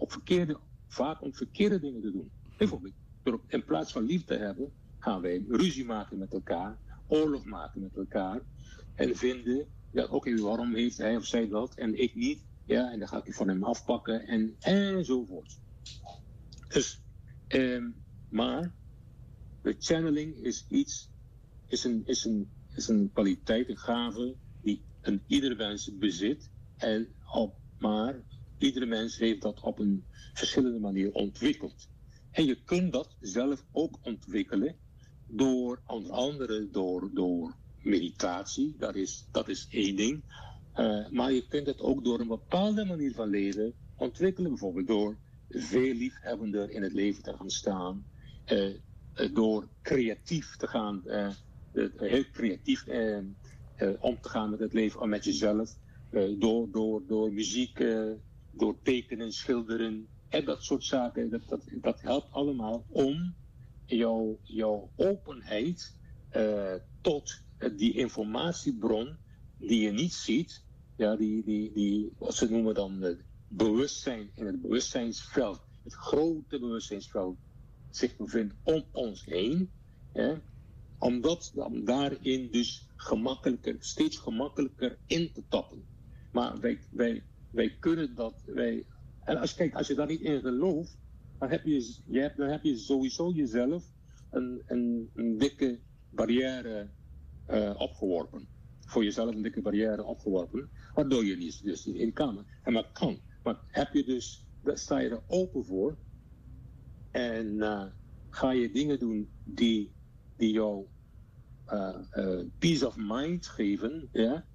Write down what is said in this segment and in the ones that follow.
vaak om verkeerde dingen te doen. Bijvoorbeeld, in plaats van lief te hebben, gaan wij ruzie maken met elkaar, oorlog maken met elkaar en vinden, oké, waarom heeft hij of zij dat en ik niet? Ja, en dan ga ik van hem afpakken enzovoort. Dus, maar de channeling is een kwaliteit, een gave die iedere mens bezit. Maar iedere mens heeft dat op een verschillende manier ontwikkeld. En je kunt dat zelf ook ontwikkelen door onder andere door meditatie. Dat is één ding. Maar je kunt het ook door een bepaalde manier van leven ontwikkelen. Bijvoorbeeld door veel liefhebbender in het leven te gaan staan. Door creatief te gaan, heel creatief om te gaan met het leven en met jezelf. Door muziek, door tekenen, schilderen en dat soort zaken. Dat helpt allemaal om jouw openheid tot die informatiebron die je niet ziet. Ja, die wat ze noemen dan bewustzijn in het bewustzijnsveld. Het grote bewustzijnsveld zich bevindt om ons heen. Om daarin dus steeds gemakkelijker in te tappen. Maar wij kunnen dat. En als je daar niet in gelooft, dan heb je sowieso jezelf een dikke barrière opgeworpen. Voor jezelf een dikke barrière opgeworpen, waardoor je dus niet in kan. En dat kan. Maar daar sta je er open voor. En ga je dingen doen die jou peace of mind geven, ja,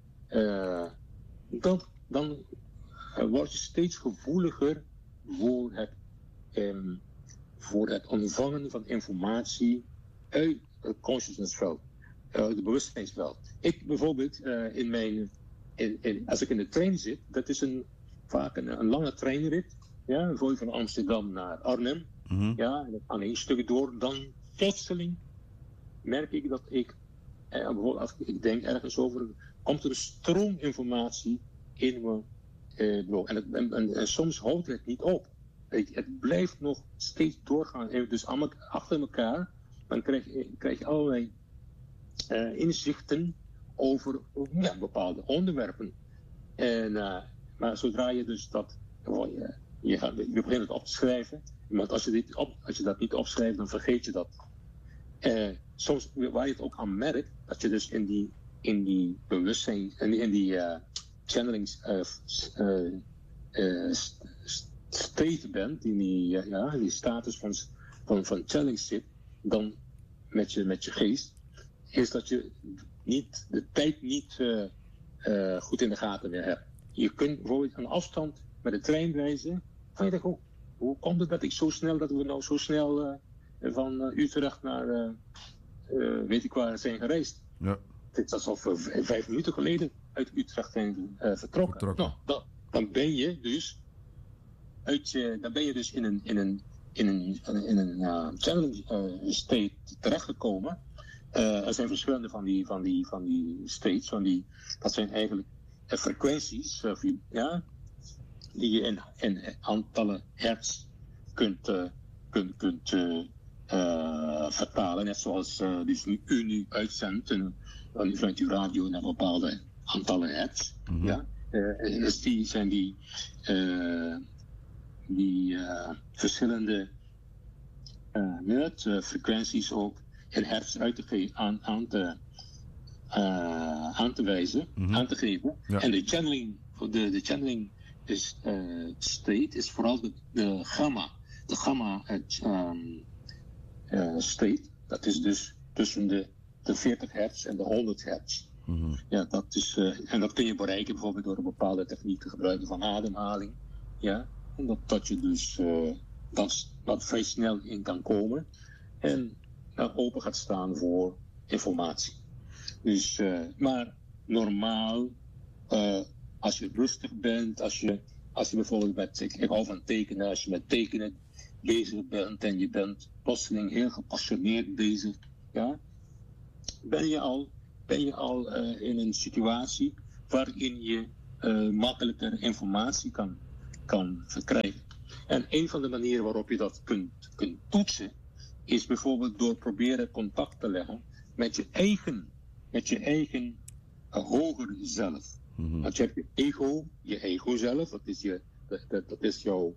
dan word je steeds gevoeliger voor het ontvangen van informatie uit het consciousnessveld, het bewustzijnsveld. Ik bijvoorbeeld, als ik in de trein zit, dat is vaak een lange treinrit, ja, van Amsterdam naar Arnhem, ja, en aan één stuk door, dan plotseling merk ik dat bijvoorbeeld als ik denk ergens over, komt er een stroom informatie in me. En soms houdt het niet op. Het blijft nog steeds doorgaan. Dus achter elkaar, dan krijg je allerlei inzichten over bepaalde onderwerpen. Maar zodra je dus je begint het op te schrijven. Want als je dat niet opschrijft, dan vergeet je dat. Soms waar je het ook aan merkt, dat je dus in die bewustzijn, in die channeling state bent, in die status van channeling zit, dan met je geest, is dat je de tijd niet goed in de gaten meer hebt. Je kunt bijvoorbeeld aan afstand met de trein reizen, van je denkt, hoe komt het dat we nou zo snel van Utrecht naar weet ik waar zijn gereisd. Ja. Het is alsof we 5 minuten geleden uit Utrecht zijn vertrokken. Nou, dan ben je dus in een channeling state terechtgekomen. Er zijn verschillende van die states, dat zijn eigenlijk frequenties, die je in aantallen hertz kunt vertalen, net zoals dus u nu uitzendt vanuit uw radio naar bepaalde aantallen hertz. Mm-hmm. Ja? Dus die zijn die verschillende frequenties ook in hertz aan te wijzen, mm-hmm. aan te geven. Ja. En de channeling, de channeling state is vooral de gamma. De gamma state, dat is dus tussen de 40 hertz en de 100 hertz. Mm-hmm. Ja, dat is, en dat kun je bereiken bijvoorbeeld door een bepaalde techniek te gebruiken van ademhaling. Ja, en dat je dus dat vrij snel in kan komen en open gaat staan voor informatie. Dus, maar normaal, als je rustig bent, als je bijvoorbeeld ik hou van tekenen, als je met tekenen bezig bent en je bent plotseling heel gepassioneerd bezig, ja, ben je al in een situatie waarin je makkelijker informatie kan verkrijgen. En een van de manieren waarop je dat kunt toetsen, is bijvoorbeeld door proberen contact te leggen met je eigen hoger zelf. Want je hebt je ego zelf, dat is jouw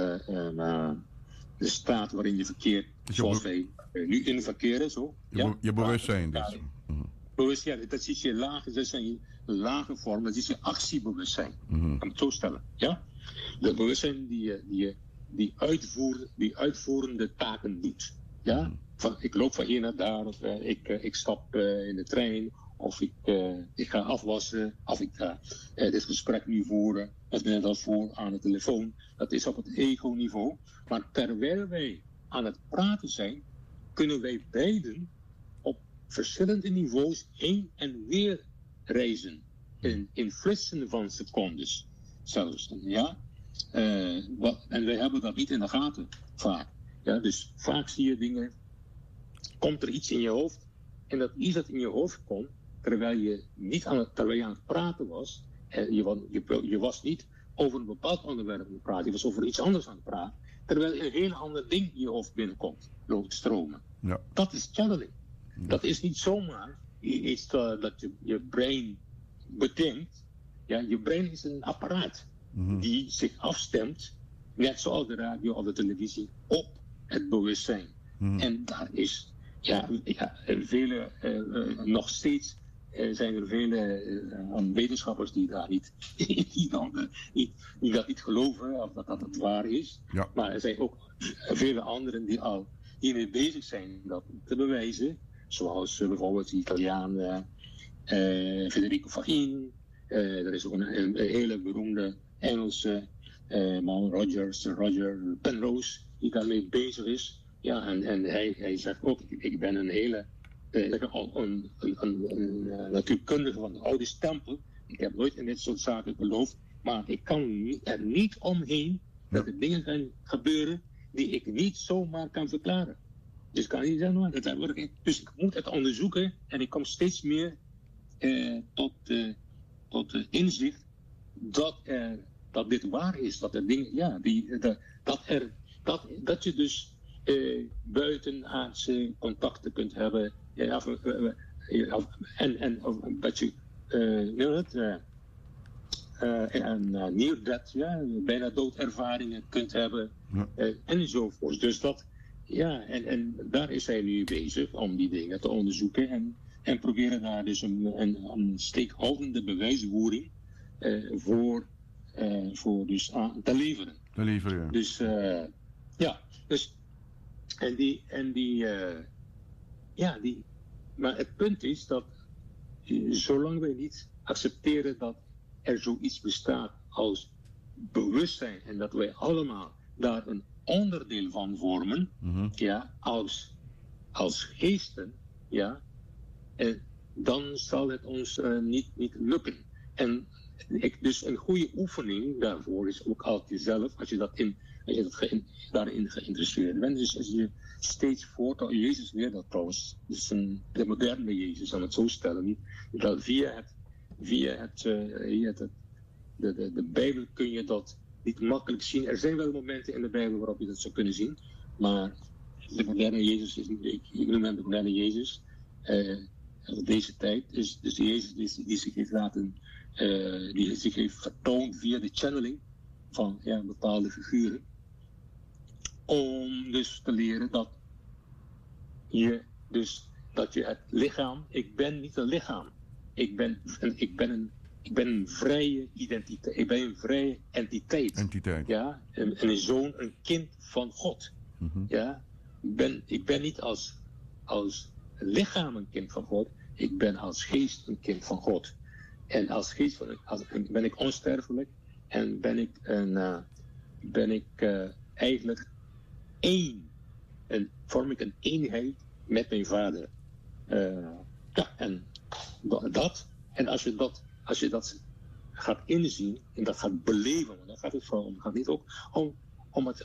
de staat waarin je verkeert, zoals wij nu in verkeren. Zo. Je bewustzijn dus. Bewustzijn, dat is je lage, dat zijn je lage vorm, dat is je actiebewustzijn. Kan ik het zo stellen. Ja? De bewustzijn die uitvoerende taken doet. Ja? Ik loop van hier naar daar, of ik stap in de trein, of ik ga afwassen, of ik ga dit gesprek nu voeren, als ben ik dat voor aan de telefoon. Dat is op het ego-niveau. Maar terwijl wij aan het praten zijn, kunnen wij beiden op verschillende niveaus heen en weer reizen. In flitsen van secondes zelfs. Ja? En wij hebben dat niet in de gaten vaak. Ja? Dus vaak zie je dingen, komt er iets in je hoofd, en dat iets dat in je hoofd komt, terwijl je aan het praten was, je was niet over een bepaald onderwerp aan het praten, je was over iets anders aan het praten, terwijl een heel ander ding in je hoofd binnenkomt, loopt stromen. Ja. Dat is channeling. Ja. Dat is niet zomaar iets dat je brein bedenkt. Ja, je brein is een apparaat die zich afstemt, net zoals de radio of de televisie, op het bewustzijn. En daar is nog steeds zijn er vele wetenschappers die daar die dat niet geloven of dat het waar is. Ja. Maar er zijn ook vele anderen die al hiermee bezig zijn dat te bewijzen. Zoals bijvoorbeeld de Italiaan Federico Fagin. Er is ook een hele beroemde Engelse man, Roger Penrose, die daarmee bezig is. Ja, en hij zegt ook, ik ben een hele een natuurkundige van de oude stempel. Ik heb nooit in dit soort zaken geloofd, maar ik kan er niet omheen dat er dingen gaan gebeuren die ik niet zomaar kan verklaren. Dus ik kan niet zeggen, dus ik moet het onderzoeken en ik kom steeds meer tot inzicht dat dit waar is. Dat er dingen, dat je dus buitenaardse contacten kunt hebben. Ja, en dat je near-death, bijna doodervaringen kunt hebben, enzovoort. Dus dat, en daar is hij nu bezig om die dingen te onderzoeken en proberen daar dus een steekhoudende bewijsvoering voor dus te leveren. Dus maar het punt is dat zolang wij niet accepteren dat er zoiets bestaat als bewustzijn en dat wij allemaal daar een onderdeel van vormen, als geesten, dan zal het ons niet lukken. En dus een goede oefening daarvoor is ook altijd jezelf, als je daarin geïnteresseerd bent. Dus als je steeds voortouw, Jezus leert dat trouwens, dus de moderne Jezus, aan het zo stellen, niet dat via de Bijbel kun je dat niet makkelijk zien. Er zijn wel momenten in de Bijbel waarop je dat zou kunnen zien, maar de moderne Jezus ik noem hem de moderne Jezus, deze tijd, dus de Jezus die zich heeft die zich heeft vertoond via de channeling van bepaalde figuren, om dus te leren dat je het lichaam, ik ben niet een lichaam, ik ben een vrije identiteit, ik ben een vrije entiteit. Ja, een zoon, een kind van God. Ja, ik ben niet als lichaam een kind van God, ik ben als geest een kind van God. En als geest ben ik onsterfelijk en ben ik eigenlijk één. En vorm ik een eenheid met mijn vader. En dat. En als je dat gaat inzien en dat gaat beleven, want daar gaat het vooral om. Het gaat niet ook om het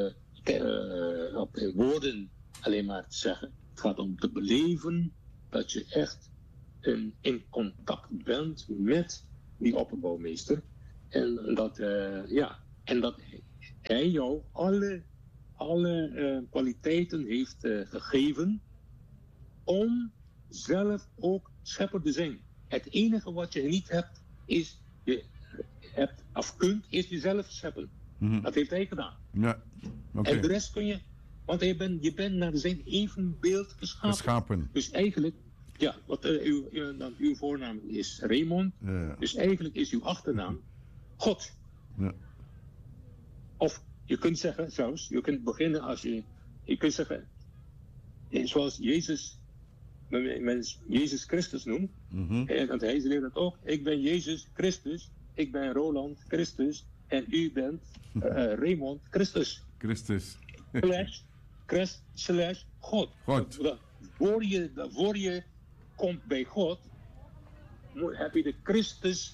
op woorden alleen maar te zeggen. Het gaat om te beleven dat je echt in contact bent met die opperbouwmeester. En hij jou alle kwaliteiten heeft gegeven om zelf ook schepper te zijn. Het enige wat je niet hebt, is je hebt of kunt, is jezelf scheppen. Dat heeft hij gedaan. Ja. Okay. En de rest kun je, want je bent naar zijn evenbeeld geschapen. Dus eigenlijk, ja, uw voornaam is Raymond. Ja. Dus eigenlijk is uw achternaam God. Ja. Of je kunt zeggen zelfs, je kunt beginnen als je kunt zeggen, zoals Jezus Christus noemt. Want hij leert het ook. Ik ben Jezus Christus, ik ben Roland Christus en u bent Raymond Christus. Slash God. Voor je komt bij God, heb je de Christus,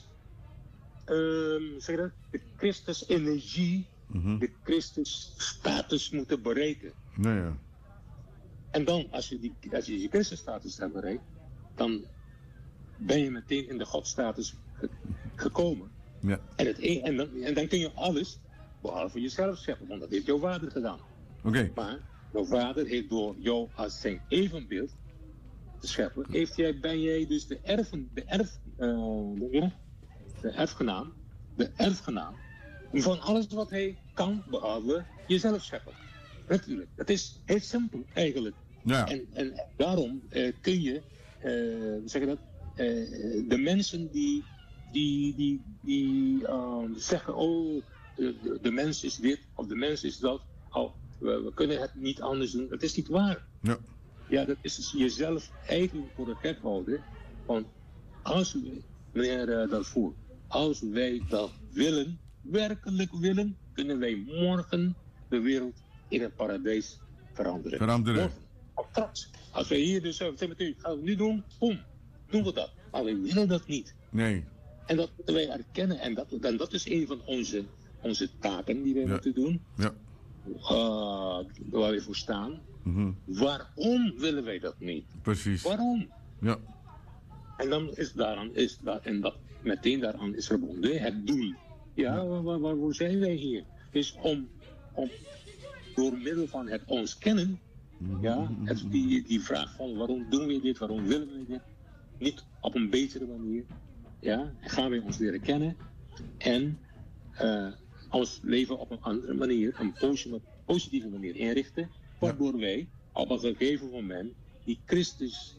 de Christus energie, de Christus status moeten bereiken. Ja. En dan, als je die Christus status hebt bereikt, dan ben je meteen in de Godstatus gekomen. Ja. En dan kun je alles behalve jezelf scheppen, want dat heeft jouw vader gedaan. Okay. Maar jouw vader heeft door jou als zijn evenbeeld te scheppen, ben jij dus de erfgenaam van alles wat hij kan, behalve jezelf scheppen. Natuurlijk, dat is heel simpel eigenlijk. Ja. En daarom kun je, de mensen die zeggen, de mens is dit of de mens is dat, we kunnen het niet anders doen. Dat is niet waar. Ja. Ja, dat is dus jezelf eigenlijk voor de gek houden. Want als wij, meneer Darfour, als wij dat willen, werkelijk willen, kunnen wij morgen de wereld in een paradijs veranderen. Morgen, of straks. Als wij hier dus zeggen, gaan we nu doen, boem, doen we dat. Maar wij willen dat niet. Nee. En dat moeten wij erkennen. En dat is een van onze taken die wij moeten doen. Ja. Waar we voor staan. Waarom willen wij dat niet? Precies. Waarom? Ja. En dan meteen daaraan is verbonden het doel. Ja, waarvoor zijn wij hier? Dus om door middel van het ons kennen, die vraag van waarom doen we dit, waarom willen we dit, niet op een betere manier, gaan wij ons leren kennen en ons leven op een andere manier, een positieve manier inrichten, waardoor wij op een gegeven moment die Christus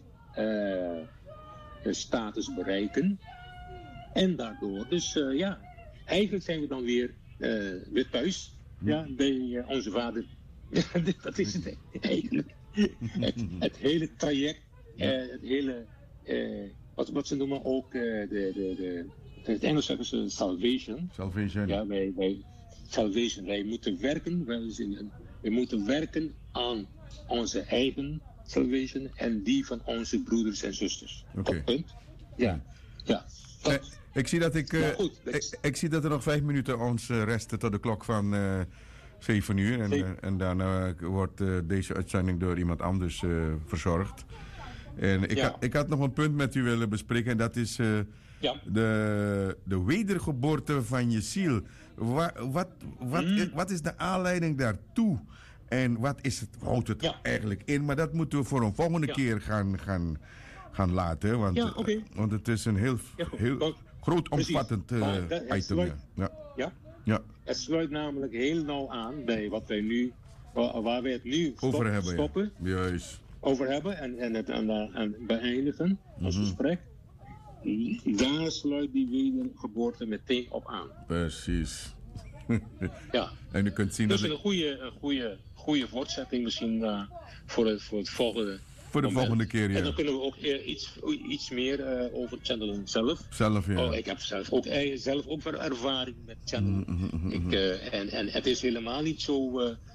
status bereiken en daardoor dus eigenlijk zijn we dan weer thuis. Ja, bij onze vader. Dat is het eigenlijk. Het hele traject, het hele, wat ze noemen ook, in het Engels zeggen ze salvation. Salvation. Ja, salvation. Wij moeten werken, wij moeten werken aan onze eigen salvation en die van onze broeders en zusters. Oké. Punt. Ja. Ik zie dat ik zie dat er nog 5 minuten ons resten tot de klok van 7 uur. En daarna wordt deze uitzending door iemand anders verzorgd. En ik had nog een punt met u willen bespreken. En dat is de wedergeboorte van je ziel. Wat is de aanleiding daartoe? En houdt het eigenlijk in? Maar dat moeten we voor een volgende keer gaan laten. Want het is een heel groot omvattend item. Ja. Het sluit namelijk heel nauw aan bij wat wij nu, waar wij het nu stoppen. Juist. Over hebben en beëindigen, ons gesprek. Daar sluit die wedergeboorte meteen op aan. Precies. Ja. En u kunt zien dus een goede voortzetting misschien voor het volgende. Voor de volgende keer, ja. En dan kunnen we ook iets meer over channelen zelf. Ik heb zelf ook ervaring met channelen. En het is helemaal niet zo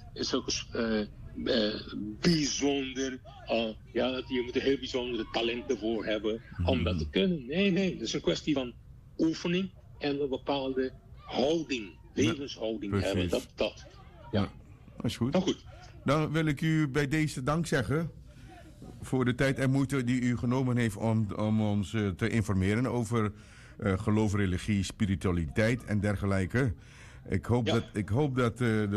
bijzonder. Je moet er heel bijzondere talenten voor hebben om dat te kunnen. Nee. Het is een kwestie van oefening en een bepaalde houding, levenshouding hebben. Dat. Ja. Dat is goed. Nou goed. Dan wil ik u bij deze dank zeggen voor de tijd en moeite die u genomen heeft om ons te informeren over geloof, religie, spiritualiteit en dergelijke. Ik hoop dat de